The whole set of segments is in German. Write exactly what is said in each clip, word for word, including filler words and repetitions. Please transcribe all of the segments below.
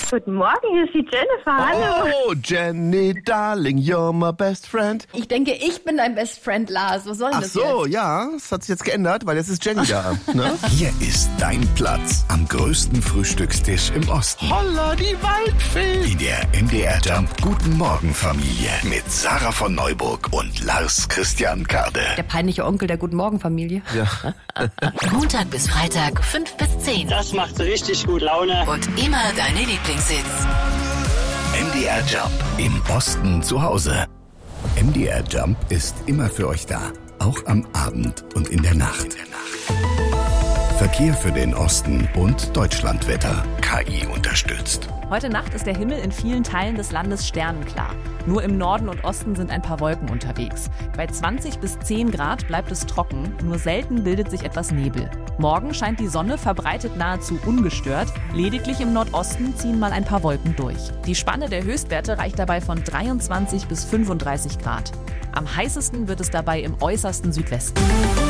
Guten Morgen, hier ist die Jennifer. Hallo. Oh, Jenny, darling, you're my best friend. Ich denke, ich bin dein Best Friend, Lars. Was soll denn Ach das so, jetzt? ja, das hat sich jetzt geändert, weil jetzt ist Jenny da. Ne? Hier ist dein Platz am größten Frühstückstisch im Osten. Holla, die Waldfee. In der M D R Jump Guten Morgen Familie mit Sarah von Neuburg und Lars Christian Kade. Der peinliche Onkel der Guten Morgen Familie. Ja. Montag bis Freitag, fünf bis zehn. Das macht richtig gut Laune. Und immer deine Lieblingshits. M D R Jump im Osten zu Hause. M D R Jump ist immer für euch da, auch am Abend und in der Nacht. Verkehr für den Osten und Deutschlandwetter. K I unterstützt. Heute Nacht ist der Himmel in vielen Teilen des Landes sternenklar. Nur im Norden und Osten sind ein paar Wolken unterwegs. Bei zwanzig bis zehn Grad bleibt es trocken, nur selten bildet sich etwas Nebel. Morgen scheint die Sonne verbreitet nahezu ungestört. Lediglich im Nordosten ziehen mal ein paar Wolken durch. Die Spanne der Höchstwerte reicht dabei von dreiundzwanzig bis fünfunddreißig Grad. Am heißesten wird es dabei im äußersten Südwesten.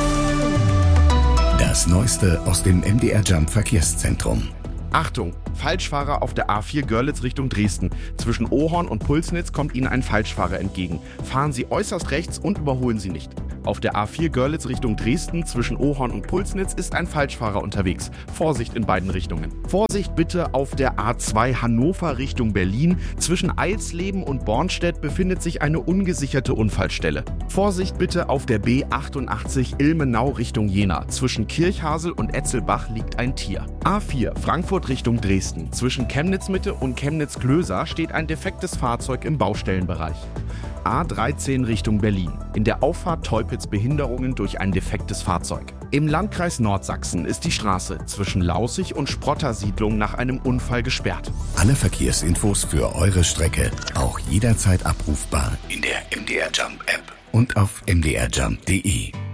Das Neueste aus dem M D R Jump Verkehrszentrum. Achtung, Falschfahrer auf der A vier Görlitz Richtung Dresden. Zwischen Ohorn und Pulsnitz kommt Ihnen ein Falschfahrer entgegen. Fahren Sie äußerst rechts und überholen Sie nicht. Auf der A vier Görlitz Richtung Dresden zwischen Ohorn und Pulsnitz ist ein Falschfahrer unterwegs. Vorsicht in beiden Richtungen. Vorsicht bitte auf der A zwei Hannover Richtung Berlin. Zwischen Eilsleben und Bornstedt befindet sich eine ungesicherte Unfallstelle. Vorsicht bitte auf der B achtundachtzig Ilmenau Richtung Jena. Zwischen Kirchhasel und Etzelbach liegt ein Tier. A vier Frankfurt Richtung Dresden. Zwischen Chemnitz-Mitte und Chemnitz-Klöser steht ein defektes Fahrzeug im Baustellenbereich. A dreizehn Richtung Berlin. In der Auffahrt Teupitz Behinderungen durch ein defektes Fahrzeug. Im Landkreis Nordsachsen ist die Straße zwischen Laußig und Sprottersiedlung nach einem Unfall gesperrt. Alle Verkehrsinfos für eure Strecke auch jederzeit abrufbar in der M D R Jump App und auf m d r jump punkt d e.